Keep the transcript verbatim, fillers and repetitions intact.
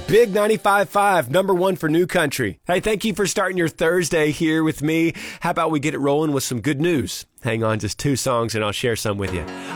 Big ninety-five point five, number one for New Country. Hey, thank you for starting your Thursday here with me. How about we get it rolling with some good news? Hang on just two songs and I'll share some with you.